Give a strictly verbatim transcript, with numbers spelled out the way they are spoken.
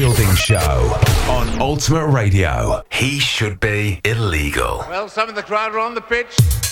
Fielding Show on Ultimate Radio. He should be illegal. Well, some of the crowd are on the pitch.